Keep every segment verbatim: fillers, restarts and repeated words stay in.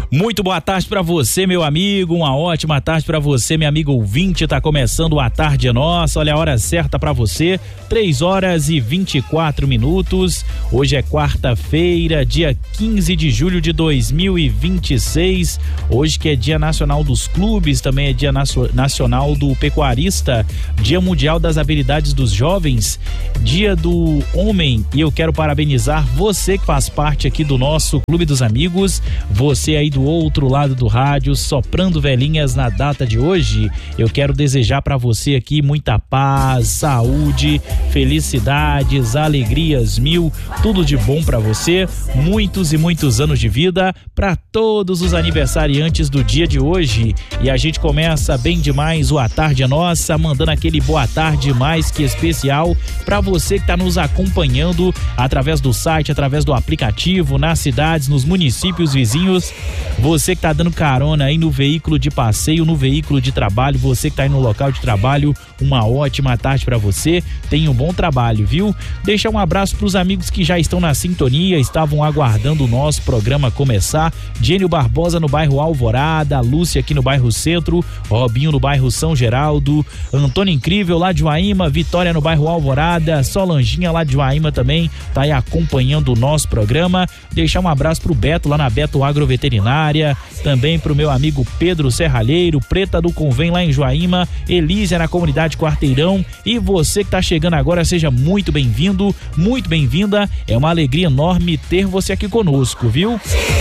Muito boa tarde para você, meu amigo, uma ótima tarde para você, meu amigo ouvinte. Tá começando a Tarde é Nossa. Olha a hora certa para você, três horas e vinte e quatro minutos. Hoje é quarta-feira, dia quinze de julho de dois mil e vinte e seis. Hoje que é Dia Nacional dos Clubes, também é Dia Nacional do Pecuarista, Dia Mundial das Habilidades dos Jovens, Dia do Homem. E eu quero parabenizar você que faz parte aqui do nosso Clube dos Amigos, você aí do outro lado do rádio, soprando velhinhas na data de hoje. Eu quero desejar para você aqui muita paz, saúde, felicidades, alegrias mil, tudo de bom para você, muitos e muitos anos de vida para todos os aniversariantes do dia de hoje. E a gente começa bem demais o A Tarde é Nossa, mandando aquele boa tarde mais que especial para você que tá nos acompanhando através do site, através do aplicativo, nas cidades, nos municípios vizinhos. Você que tá dando carona aí no veículo de passeio, no veículo de trabalho, você que tá aí no local de trabalho, uma ótima tarde pra você, tenha um bom trabalho, viu? Deixa um abraço pros amigos que já estão na sintonia, estavam aguardando o nosso programa começar. Gênio Barbosa no bairro Alvorada, Lúcia aqui no bairro Centro, Robinho no bairro São Geraldo, Antônio Incrível lá de Uaíma, Vitória no bairro Alvorada, Solanginha lá de Uaíma também tá aí acompanhando o nosso programa. Deixar um abraço pro Beto lá na Beto Agroveterinária, também pro meu amigo Pedro Serralheiro, Preta do Convém lá em Joaíma, Elísia na comunidade Quarteirão. E você que tá chegando agora, seja muito bem-vindo, muito bem-vinda, é uma alegria enorme ter você aqui conosco, viu?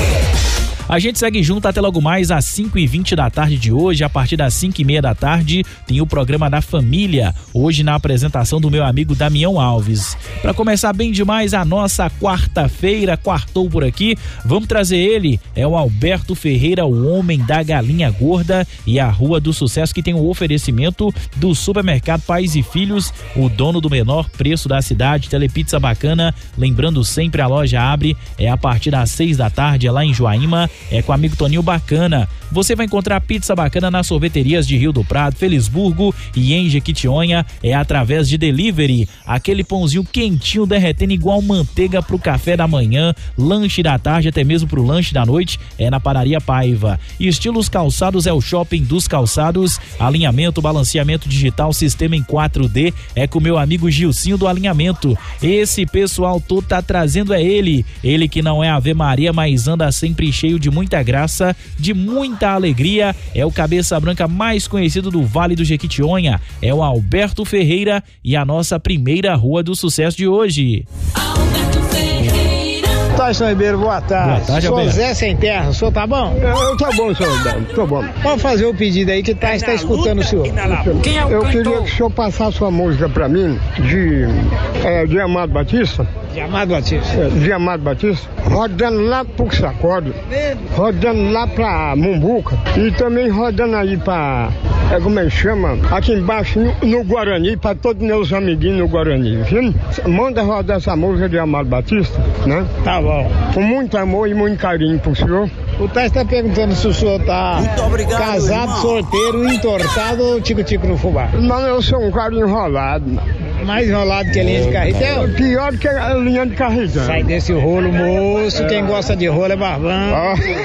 A gente segue junto até logo mais às cinco e vinte da tarde de hoje. A partir das cinco e meia da tarde tem o programa da família, hoje na apresentação do meu amigo Damião Alves. Para começar bem demais a nossa quarta-feira, quartou por aqui, vamos trazer ele, é o Alberto Ferreira, o homem da galinha gorda e a Rua do Sucesso, que tem o oferecimento do supermercado Pais e Filhos, o dono do menor preço da cidade, Telepizza Bacana. Lembrando sempre, a loja abre é a partir das seis da tarde, é lá em Joaíma, é com o amigo Toninho Bacana. Você vai encontrar pizza bacana nas sorveterias de Rio do Prado, Felisburgo e em Jequitinhonha, é através de delivery. Aquele pãozinho quentinho derretendo igual manteiga pro café da manhã, lanche da tarde, até mesmo pro lanche da noite, é na Padaria Paiva. Estilos Calçados é o shopping dos calçados, alinhamento, balanceamento digital, sistema em quatro D, é com o meu amigo Gilcinho do Alinhamento. Esse pessoal todo tá trazendo é ele, ele que não é Ave Maria, mas anda sempre cheio de muita graça, de muita alegria, é o cabeça branca mais conhecido do Vale do Jequitinhonha, é o Alberto Ferreira e a nossa primeira Rua do Sucesso de hoje. Alberto Ferreira. Tyson Ribeiro, boa tarde. Boa tarde, Sou Alberto. Zé Sem Terra, o senhor tá bom? Eu, eu tô bom, senhor Alberto, tô bom. Pode fazer o pedido aí que o Tyson tá escutando o senhor. Quem é o eu cantor? Queria que o senhor passasse uma música pra mim de, é, de Amado Batista. De Amado Batista. É, de Amado Batista. Rodando lá pro Sacode, rodando lá pra Mumbuca e também rodando aí pra, é, como é que chama? Aqui embaixo no, no Guarani, pra todos meus amiguinhos no Guarani, viu? Manda rodar essa música de Amado Batista, né? Tá bom. Com muito amor e muito carinho pro senhor. O Tyson tá perguntando se o senhor tá obrigado, casado, irmão. solteiro, entortado ou tico-tico no fubá? Não, eu sou um cara enrolado. Mais enrolado que a linha de carreta. É pior que a linha de carreta. Sai desse rolo, moço. Quem gosta de rolo é barbante.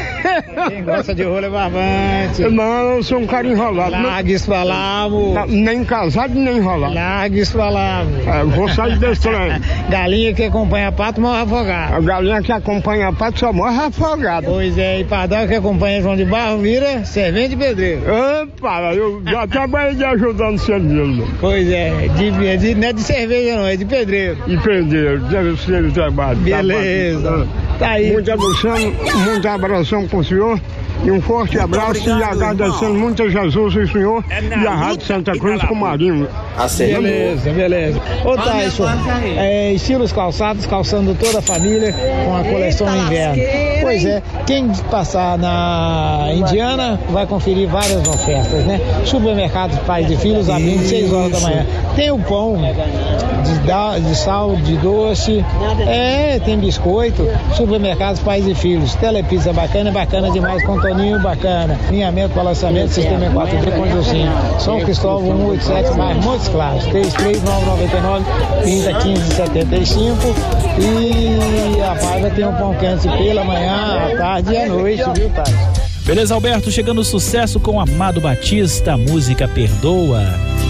Ah. Quem gosta de rolo é barbante. Não, eu sou um cara enrolado. Larga isso pra lá, moço. Nem casado, nem enrolado. Larga isso pra lá, moço. É, vou sair desse trem. Galinha que acompanha pato morre afogado. A galinha que acompanha pato só morre afogada. Pois é, e pardal que acompanha João de Barro vira servente de pedreiro. Opa, eu já trabalhei de ajudando serviço. Pois é, de, de, não é de cerveja não, é de pedreiro. E pedreiro, deve ser de trabalho. Beleza. Tá aí. Muita abração, muita abração pro senhor. E um forte muito abraço obrigado, e agradecendo irmão. muito a Jesus e o senhor é e a Rádio Santa Cruz com o Marinho. Beleza, beleza. Ô Tyson, é, estilos calçados, calçando toda a família com a coleção inverno. Pois é, quem passar na Indiana vai conferir várias ofertas, né? Supermercados Pais e Filhos abrindo seis horas da manhã. Tem o pão de, da, de sal, de doce. É, tem biscoito. Supermercados Pais e Filhos. Telepizza bacana, bacana demais. Com Toninho bacana. Alinhamento, balançamento, sistema em quatro D com Dilcinho. São Cristóvão cento e oitenta e sete, mais Montes Claros. três três nove nove nove, trinta, quinze, setenta e cinco. E a Paiva tem um pão quente pela manhã, à tarde e à noite, viu, Tati? Beleza, Alberto, chegando o sucesso com Amado Batista, a música Perdoa.